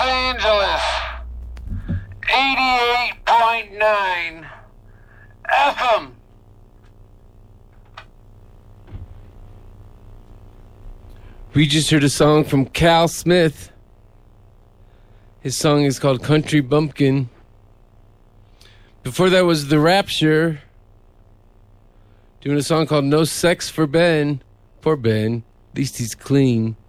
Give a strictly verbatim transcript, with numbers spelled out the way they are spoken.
Angeles, eighty-eight point nine F M. We just heard a song from Cal Smith. His song is called Country Bumpkin. Before that was The Rapture, doing a song called No Sex for Ben. Poor Ben. At least he's clean.